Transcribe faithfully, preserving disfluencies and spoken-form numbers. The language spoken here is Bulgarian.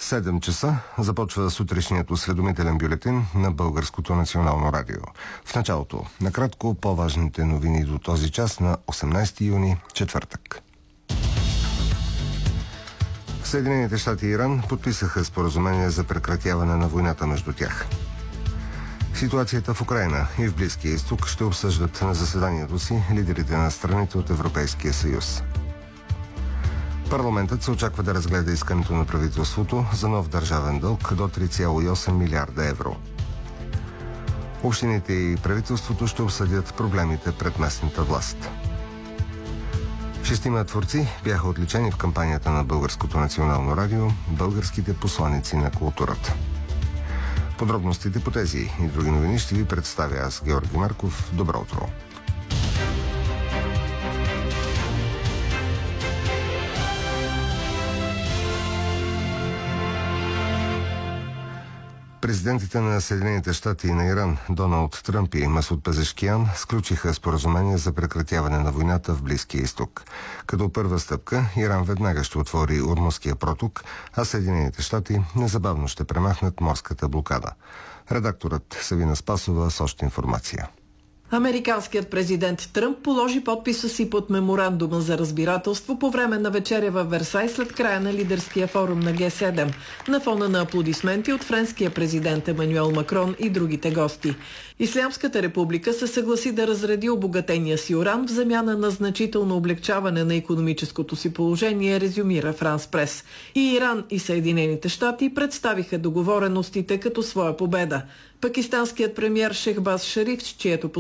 седем часа започва сутрешният осведомителен бюлетин на Българското национално радио. В началото, накратко, по-важните новини до този час на осемнайсети юни, четвъртък. Съединените щати и Иран подписаха споразумение за прекратяване на войната между тях. Ситуацията в Украйна и в Близкия изток ще обсъждат на заседанието си лидерите на страните от Европейския съюз. Парламентът се очаква да разгледа искането на правителството за нов държавен дълг до три цяло и осем милиарда евро. Общините и правителството ще обсъдят проблемите пред местната власт. Шестима творци бяха отличени в кампанията на Българското национално радио «Българските посланици на културата». Подробностите по тези и други новини ще ви представя аз, Георги Марков. Добро утро! Президентите на Съединените щати и на Иран Доналд Тръмп и Масуд Пезешкиян сключиха споразумение за прекратяване на войната в Близкия изток. Като първа стъпка, Иран веднага ще отвори Ормузския проток, а Съединените щати незабавно ще премахнат морската блокада. Редакторът Савина Спасова с още информация. Американският президент Тръмп положи подписа си под меморандума за разбирателство по време на вечеря във Версай след края на лидерския форум на Ге седем, на фона на аплодисменти от френския президент Емануел Макрон и другите гости. Ислямската република се съгласи да разреди обогатения си уран в замяна на значително облегчаване на икономическото си положение, резюмира Франс Прес. И Иран и Съединените щати представиха договореностите като своя победа. Пакистанският премиер Шехбаз Шериф, чието